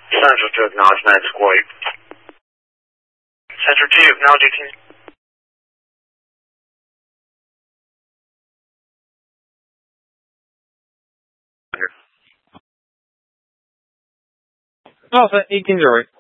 Central to acknowledge United Squad. Central 2, acknowledge 18. Alpha 18-0.